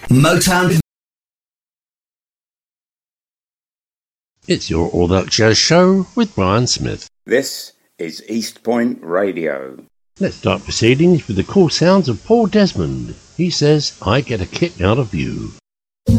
Motown. It's your All That Jazz show with Brian Smith. This is East Point Radio. Let's start proceedings with the cool sounds of Paul Desmond. He says, I get a kick out of you.